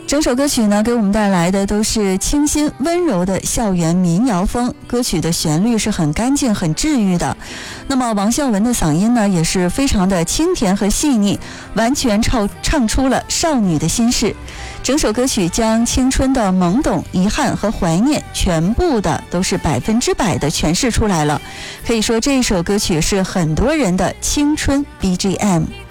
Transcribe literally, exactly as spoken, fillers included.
整首歌曲呢，给我们带来的都是清新温柔的校园民谣风，歌曲的旋律是很干净很治愈的。那么王孝文的嗓音呢，也是非常的清甜和细腻，完全唱唱出了少女的心事。整首歌曲将青春的懵懂、遗憾和怀念全部的都是百分之百的诠释出来了。可以说这首歌曲是很多人的青春 B G M。